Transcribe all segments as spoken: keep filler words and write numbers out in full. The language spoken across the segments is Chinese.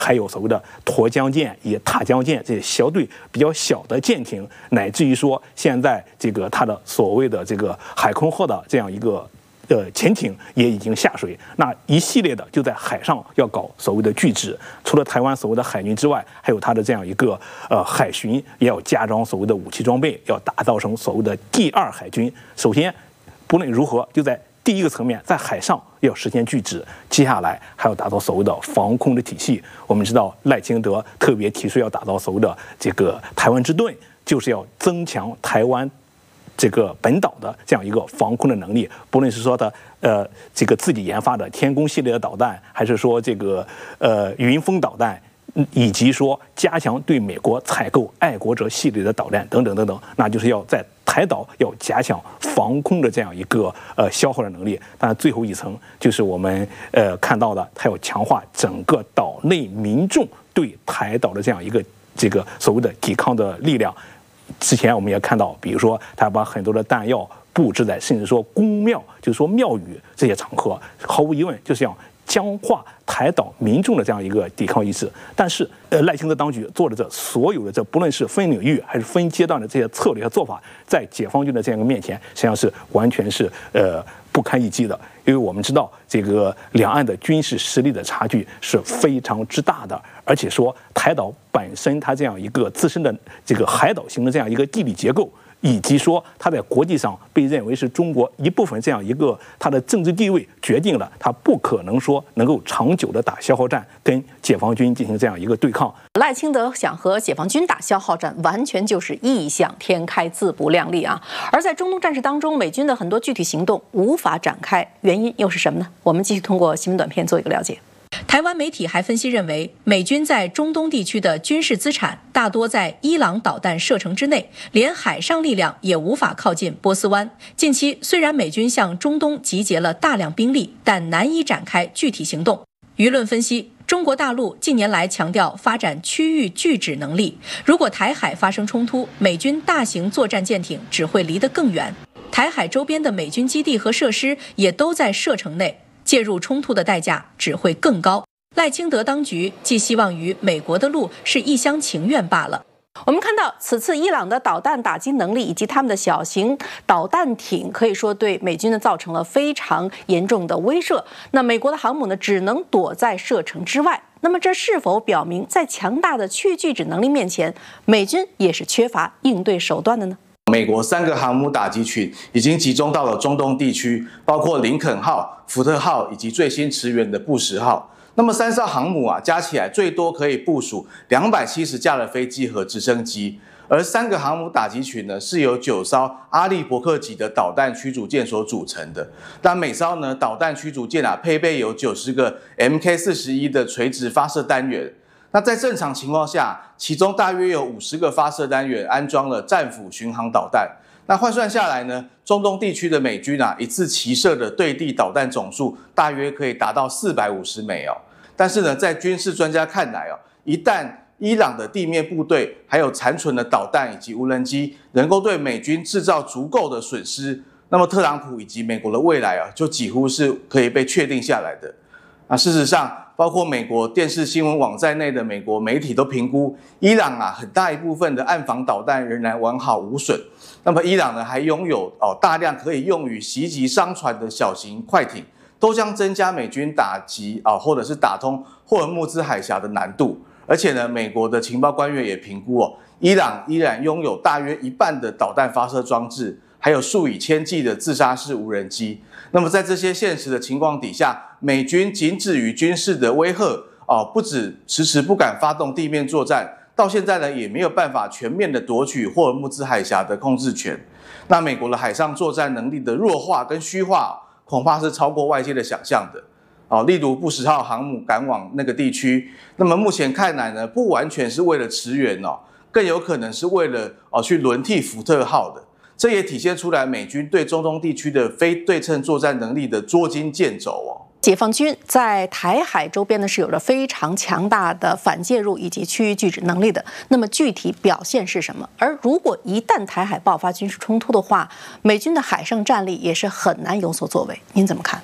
还有所谓的沱江舰、以塔江舰这些小队比较小的舰艇，乃至于说现在这个它的所谓的这个海空号的这样一个呃潜艇也已经下水。那一系列的就在海上要搞所谓的拒止，除了台湾所谓的海军之外，还有它的这样一个呃海巡也要加装所谓的武器装备，要打造成所谓的第二海军。首先，不论如何，就在第一个层面，在海上要实现拒止，接下来还要打造所谓的防空的体系。我们知道赖清德特别提出要打造所谓的这个台湾之盾，就是要增强台湾这个本岛的这样一个防空的能力，不论是说的呃这个自己研发的天宫系列的导弹，还是说这个呃云峰导弹，以及说加强对美国采购爱国者系列的导弹等等等等，那就是要在台岛要加强防空的这样一个呃消耗的能力。当然，最后一层就是我们呃看到的，它要强化整个岛内民众对台岛的这样一个这个所谓的抵抗的力量。之前我们也看到，比如说他把很多的弹药布置在甚至说宫庙，就是说庙宇这些场合，毫无疑问就是要僵化台岛民众的这样一个抵抗意识。但是，呃，赖清德当局做的这所有的这，不论是分领域还是分阶段的这些策略和做法，在解放军的这样一个面前，实际上是完全是呃不堪一击的。因为我们知道，这个两岸的军事实力的差距是非常之大的，而且说台岛本身它这样一个自身的这个海岛型的这样一个地理结构，以及说它在国际上被认为是中国一部分这样一个它的政治地位，决定了它不可能说能够长久的打消耗战，跟解放军进行这样一个对抗。 赖清德想和解放军打消耗战，完全就是异想天开、自不量力啊！而在中东战事当中，美军的很多具体行动无法展开，原因又是什么呢？我们继续通过新闻短片做一个了解。台湾媒体还分析认为，美军在中东地区的军事资产大多在伊朗导弹射程之内，连海上力量也无法靠近波斯湾。近期虽然美军向中东集结了大量兵力，但难以展开具体行动。舆论分析，中国大陆近年来强调发展区域拒止能力，如果台海发生冲突，美军大型作战舰艇只会离得更远，台海周边的美军基地和设施也都在射程内，介入冲突的代价只会更高。赖清德当局寄希望于美国的路是一厢情愿罢了。我们看到，此次伊朗的导弹打击能力以及他们的小型导弹艇，可以说对美军呢造成了非常严重的威慑。那美国的航母呢，只能躲在射程之外。那么，这是否表明在强大的区域拒止能力面前，美军也是缺乏应对手段的呢？ 美国三个航母打击群已经集中到了中东地区，包括林肯号、福特号以及最新驰援的布什号。那么三艘航母啊，加起来最多可以部署两百七十架的飞机和直升机，而三个航母打击群呢，是由九艘阿利伯克级的导弹驱逐舰所组成的。但每艘呢导弹驱逐舰啊，配备有九十个 M K 四十一 的垂直发射单元。那在正常情况下，其中大约有五十个发射单元安装了战斧巡航导弹。那换算下来呢，中东地区的美军啊，一次齐射的对地导弹总数大约可以达到四百五十枚哦。但是呢，在军事专家看来哦，一旦伊朗的地面部队还有残存的导弹以及无人机能够对美军制造足够的损失，那么特朗普以及美国的未来啊，就几乎是可以被确定下来的。那事实上，包括美国电视新闻网在内的美国媒体都评估，伊朗啊很大一部分的岸防导弹仍然完好无损。那么伊朗呢，还拥有哦大量可以用于袭击商船的小型快艇，都将增加美军打击啊、哦、或者是打通霍尔木兹海峡的难度。而且呢，美国的情报官员也评估哦，伊朗依然拥有大约一半的导弹发射装置，还有数以千计的自杀式无人机。那么在这些现实的情况底下，美军仅止于军事的威吓哦，不止迟迟不敢发动地面作战，到现在呢也没有办法全面的夺取霍尔木兹海峡的控制权。那美国的海上作战能力的弱化跟虚化，恐怕是超过外界的想象的。哦，例如布什号航母赶往那个地区，那么目前看来呢，不完全是为了驰援哦，更有可能是为了哦去轮替福特号的。这也体现出来美军对中东地区的非对称作战能力的捉襟见肘哦。 解放军在台海周边呢是有着非常强大的反介入以及区域拒止能力的。那么具体表现是什么？而如果一旦台海爆发军事冲突的话，美军的海上战力也是很难有所作为。您怎么看？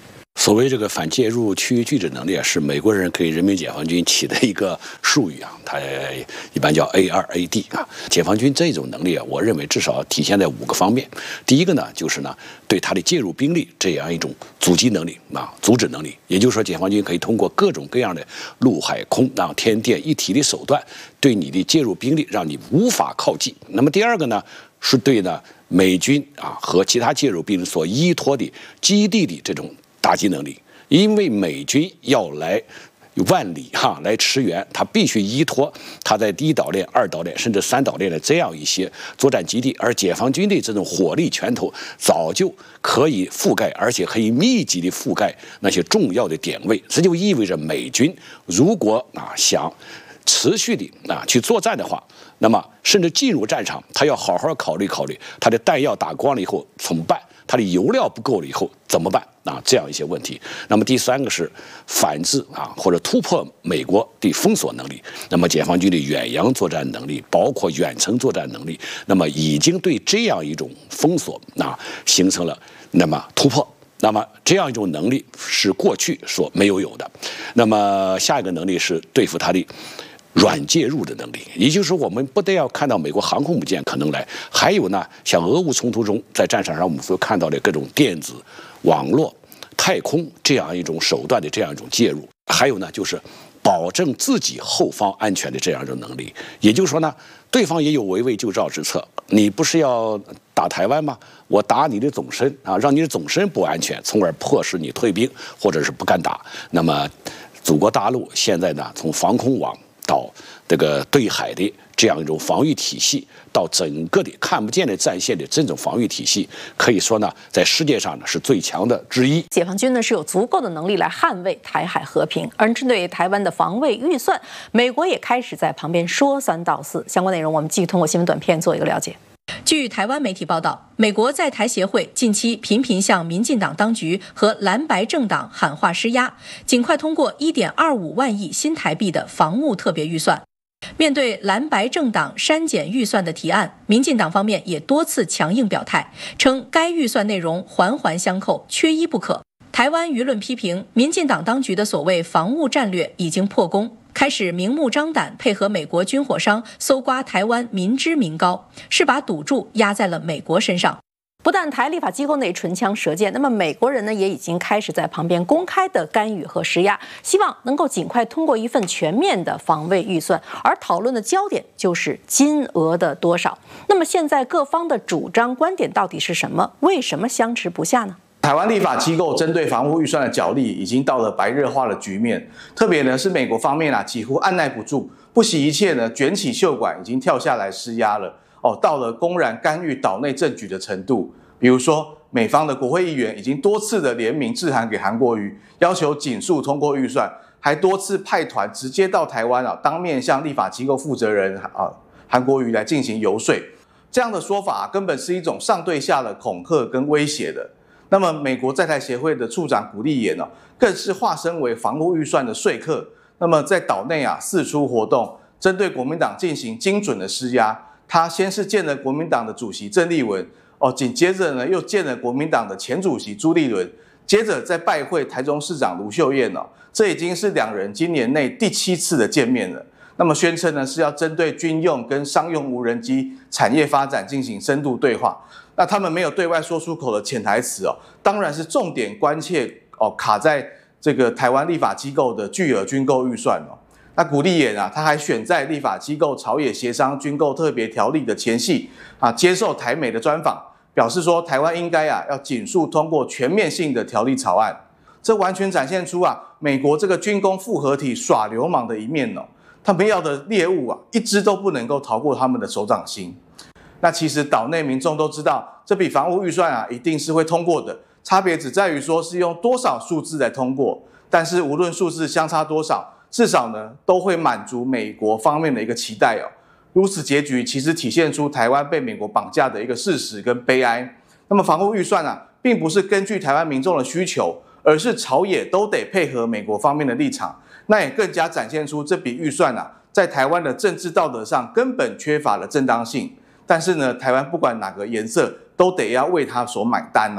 所谓这个反介入区域拒止能力啊，是美国人给人民解放军起的一个术语啊，它一般叫 A 二 A D 啊。解放军这种能力啊，我认为至少体现在五个方面。第一个呢，就是呢对他的介入兵力这样一种阻击能力啊，阻止能力。也就是说，解放军可以通过各种各样的陆海空啊、天电一体的手段，对你的介入兵力让你无法靠近。那么第二个呢，是对呢美军啊和其他介入兵所依托的基地的这种打击能力，因为美军要来万里哈来驰援，他必须依托他在第一岛链、二岛链甚至三岛链的这样一些作战基地，而解放军的这种火力拳头早就可以覆盖，而且可以密集的覆盖那些重要的点位。这就意味着美军如果啊想持续的啊去作战的话，那么甚至进入战场，他要好好考虑考虑他的弹药打光了以后怎么办，他的油料不够了以后怎么办啊？这样一些问题。那么第三个是反制啊，或者突破美国的封锁能力。那么解放军的远洋作战能力，包括远程作战能力，那么已经对这样一种封锁啊形成了那么突破。那么这样一种能力是过去所没有有的。那么下一个能力是对付它的软介入的能力，也就是说，我们不但要看到美国航空母舰可能来，还有呢，像俄乌冲突中，在战场上我们所看到的各种电子、网络、太空这样一种手段的这样一种介入，还有呢，就是保证自己后方安全的这样一种能力。也就是说呢，对方也有围魏救赵之策，你不是要打台湾吗？我打你的总身啊，让你的总身不安全，从而迫使你退兵或者是不敢打。那么，祖国大陆现在呢，从防空网到这个对海的这样一种防御体系，到整个的看不见的战线的这种防御体系，可以说呢，在世界上呢是最强的之一。 解放军呢是有足够的能力来捍卫台海和平，而针对台湾的防卫预算，美国也开始在旁边说三道四。相关内容我们继续通过新闻短片做一个了解。据台湾媒体报道，美国在台协会近期频频向民进党当局和蓝白政党喊话施压，尽快通过 一点二五万亿新台币的防务特别预算。面对蓝白政党删减预算的提案，民进党方面也多次强硬表态，称该预算内容环环相扣，缺一不可。台湾舆论批评，民进党当局的所谓防务战略已经破功，开始明目张胆配合美国军火商搜刮台湾民脂民膏，是把赌注压在了美国身上。不但台立法机构内唇枪舌剑，那么美国人呢也已经开始在旁边公开的干预和施压，希望能够尽快通过一份全面的防卫预算，而讨论的焦点就是金额的多少。那么现在各方的主张观点到底是什么？为什么相持不下呢？ 台湾立法机构针对防务预算的角力已经到了白热化的局面，特别呢是美国方面啊几乎按耐不住，不惜一切呢卷起袖管，已经跳下来施压了。哦，到了公然干预岛内政局的程度。比如说，美方的国会议员已经多次的联名致函给韩国瑜，要求紧速通过预算，还多次派团直接到台湾啊，当面向立法机构负责人啊韩国瑜来进行游说。这样的说法、啊、根本是一种上对下的恐吓跟威胁的。那么，美国在台协会的处长古立言呢、啊，更是化身为防务预算的说客。那么在岛内啊四处活动，针对国民党进行精准的施压。他先是见了国民党的主席郑丽文。哦，紧接着呢，又见了国民党的前主席朱立伦，接着再拜会台中市长卢秀燕哦，这已经是两人今年内第七次的见面了。那么宣称呢是要针对军用跟商用无人机产业发展进行深度对话。那他们没有对外说出口的潜台词哦，当然是重点关切哦，卡在这个台湾立法机构的巨额军购预算哦。那古立言啊，他还选在立法机构朝野协商军购特别条例的前夕啊，接受台美的专访，表示说台湾应该啊要紧速通过全面性的条例草案。这完全展现出啊美国这个军工复合体耍流氓的一面哦，他们要的猎物啊一只都不能够逃过他们的手掌心。那其实岛内民众都知道，这笔防务预算啊一定是会通过的，差别只在于说是用多少数字来通过，但是无论数字相差多少。至少呢，都会满足美国方面的一个期待哦。如此结局，其实体现出台湾被美国绑架的一个事实跟悲哀。那么防务预算啊，并不是根据台湾民众的需求，而是朝野都得配合美国方面的立场。那也更加展现出这笔预算啊，在台湾的政治道德上根本缺乏了正当性。但是呢，台湾不管哪个颜色，都得要为它所买单哦。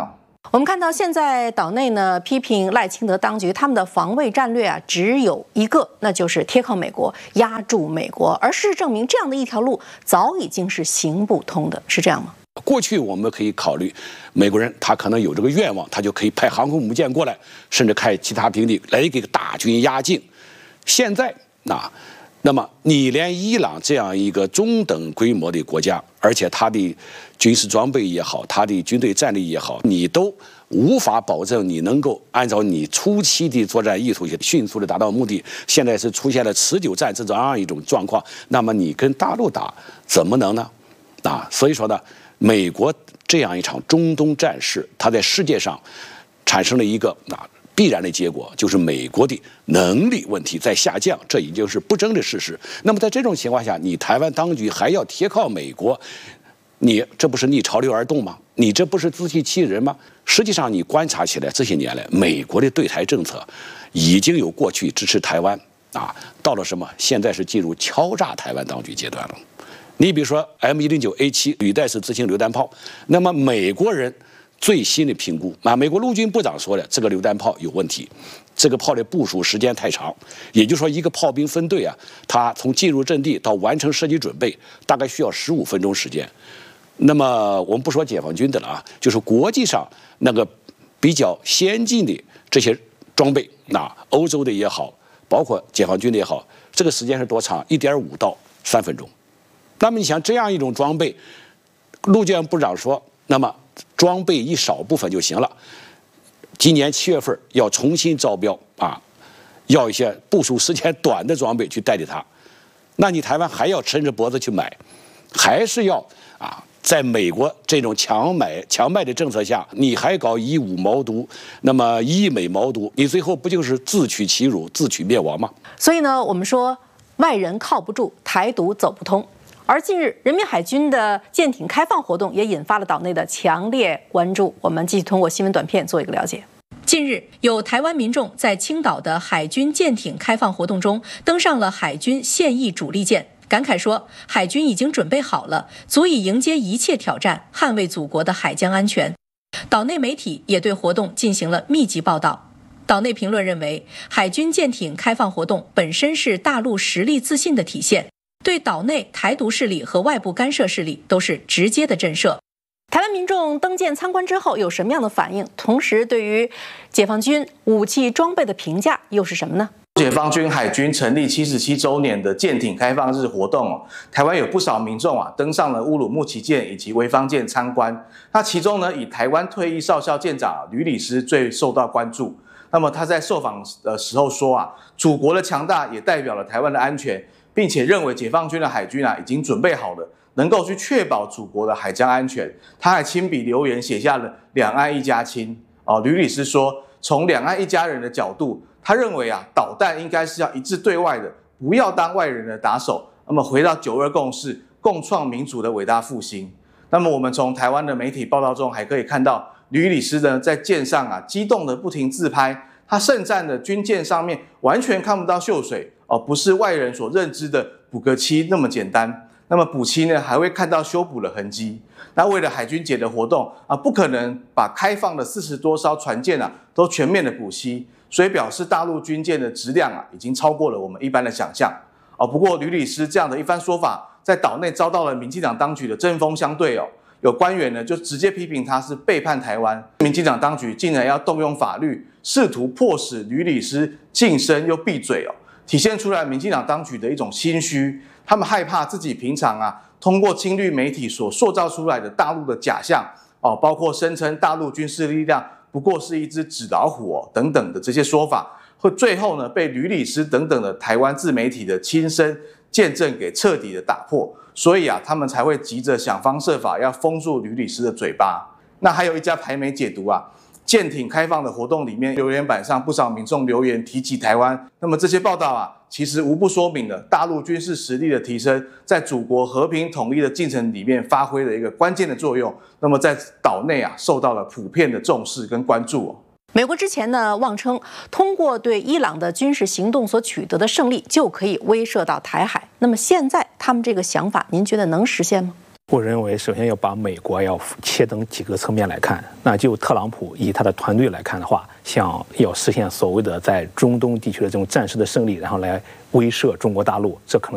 我们看到现在岛内呢批评赖清德当局，他们的防卫战略啊只有一个，那就是贴靠美国，压住美国。而事实证明，这样的一条路早已经是行不通的，是这样吗？ 过去我们可以考虑，美国人他可能有这个愿望，他就可以派航空母舰过来，甚至开其他兵力来给大军压境。现在啊，那么你连伊朗这样一个中等规模的国家，而且它的军事装备也好，它的军队战力也好，你都无法保证你能够按照你初期的作战意图迅速的达到目的。现在是出现了持久战这样一种状况，那么你跟大陆打怎么能呢？啊，所以说呢，美国这样一场中东战事，它在世界上产生了一个啊必然的结果，就是美国的能力问题在下降，这已经是不争的事实。那么在这种情况下，你台湾当局还要贴靠美国，你这不是逆潮流而动吗？你这不是自欺欺人吗？实际上，你观察起来，这些年来，美国的对台政策已经有过去支持台湾啊，到了什么？现在是进入敲诈台湾当局阶段了。你比如说 M 一零九 A 七 履带式自行榴弹炮，那么美国人最新的评估啊，美国陆军部长说的，这个榴弹炮有问题，这个炮的部署时间太长，也就是说，一个炮兵分队啊，他从进入阵地到完成射击准备，大概需要十五分钟时间。那么我们不说解放军的了啊，就是国际上那个比较先进的这些装备，那欧洲的也好，包括解放军的也好，这个时间是多长？一点五到三分钟。那么你想这样一种装备，陆军部长说，那么装备一少部分就行了。今年七月份要重新招标啊，要一些部署时间短的装备去代替它。那你台湾还要抻着脖子去买，还是要啊？在美国这种强买强卖的政策下，你还搞以武谋独，那么以美谋独，你最后不就是自取其辱、自取灭亡吗？ 所以呢，我们说外人靠不住，台独走不通。而近日，人民海军的舰艇开放活动也引发了岛内的强烈关注。我们继续通过新闻短片做一个了解。近日，有台湾民众在青岛的海军舰艇开放活动中登上了海军现役主力舰，感慨说，海军已经准备好了，足以迎接一切挑战，捍卫祖国的海疆安全。岛内媒体也对活动进行了密集报道。岛内评论认为，海军舰艇开放活动本身是大陆实力自信的体现，对岛内台独势力和外部干涉势力都是直接的震慑。台湾民众登舰参观之后有什么样的反应？同时，对于解放军武器装备的评价又是什么呢？ 解放军海军成立七十七周年的舰艇开放日活动哦，台湾有不少民众啊登上了乌鲁木齐舰以及潍坊舰参观。那其中呢，以台湾退役少校舰长吕礼师最受到关注。那么他在受访的时候说啊，祖国的强大也代表了台湾的安全，并且认为解放军的海军啊已经准备好了，能够去确保祖国的海疆安全。他还亲笔留言写下了“两岸一家亲”哦。吕礼师说，从两岸一家人的角度，他认为啊，导弹应该是要一致对外的，不要当外人的打手。那么回到九二共识，共创民主的伟大复兴。那么我们从台湾的媒体报道中还可以看到，吕礼师呢在舰上啊激动的不停自拍，他盛赞的军舰上面完全看不到锈水哦，不是外人所认知的补个漆那么简单。那么补漆呢，还会看到修补的痕迹。那为了海军节的活动啊，不可能把开放的四十多艘船舰啊都全面的补漆，所以表示大陆军舰的质量啊已经超过了我们一般的想象哦。不过吕礼师这样的一番说法，在岛内遭到了民进党当局的针锋相对哦。有官员呢就直接批评他是背叛台湾，民进党当局竟然要动用法律，试图迫使吕礼师晋升又闭嘴哦，体现出来民进党当局的一种心虚。他们害怕自己平常啊，通过亲绿媒体所塑造出来的大陆的假象哦，包括声称大陆军事力量不过是一只纸老虎哦等等的这些说法，会最后呢被吕礼师等等的台湾自媒体的亲身见证给彻底的打破。所以啊，他们才会急着想方设法要封住吕礼师的嘴巴。那还有一家台媒解读啊，舰艇开放的活动里面，留言板上不少民众留言提及台湾。那么这些报道啊，其实无不说明了大陆军事实力的提升，在祖国和平统一的进程里面发挥了一个关键的作用。那么在岛内啊，受到了普遍的重视跟关注哦。 美国之前呢，妄称通过对伊朗的军事行动所取得的胜利就可以威慑到台海。那么现在他们这个想法，您觉得能实现吗？ 我认为，首先要把美国要切成几个侧面来看。那就特朗普以他的团队来看的话，像要实现所谓的在中东地区的这种战时的胜利，然后来威慑中国大陆，这可能